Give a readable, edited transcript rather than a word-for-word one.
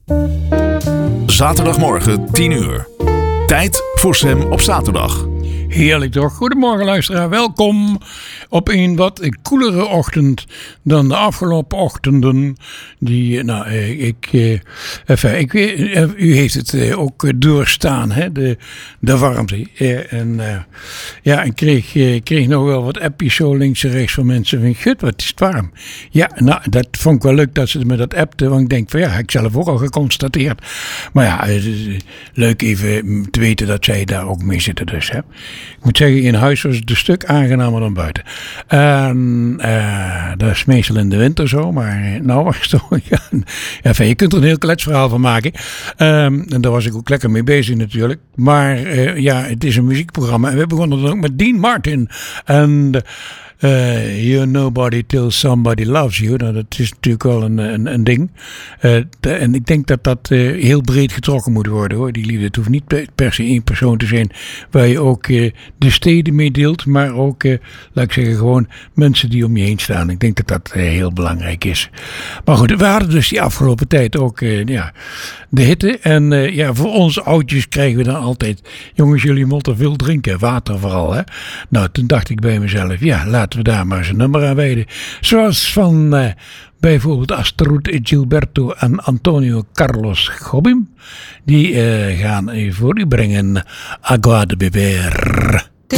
Zaterdagmorgen 10 uur. Tijd voor Sam op zaterdag. Heerlijk toch? Goedemorgen luisteraar, welkom op een wat koelere ochtend dan de afgelopen ochtenden. Die, u heeft het ook doorstaan, hè? De warmte. En kreeg nog wel wat appjes zo links en rechts van mensen van, gut, wat is het warm. Ja, nou, dat vond ik wel leuk dat ze me dat appten, want ik denk van ja, heb ik zelf ook al geconstateerd. Maar ja, het is leuk even te weten dat zij daar ook mee zitten dus, hè. Ik moet zeggen, in huis was het een stuk aangenamer dan buiten. Dat is meestal in de winter zo, maar nou was het toch. Ja, je kunt er een heel kletsverhaal van maken. En daar was ik ook lekker mee bezig natuurlijk. Maar het is een muziekprogramma. En we begonnen dan ook met Dean Martin. En You're Nobody Till Somebody Loves You. Nou, dat is natuurlijk wel een ding. En ik denk dat heel breed getrokken moet worden, hoor. Die liefde. Het hoeft niet per se één persoon te zijn waar je ook de steden mee deelt. Maar ook, laat ik zeggen, gewoon mensen die om je heen staan. Ik denk dat heel belangrijk is. Maar goed, we hadden dus die afgelopen tijd ook de hitte. En voor ons oudjes krijgen we dan altijd, jongens, jullie moeten veel drinken. Water vooral, hè. Nou, toen dacht ik bij mezelf, ja, laten we daar maar eens een nummer aan wijden. Zoals van bijvoorbeeld Astrud Gilberto en Antonio Carlos Jobim. Die gaan voor u brengen Agua de Beber.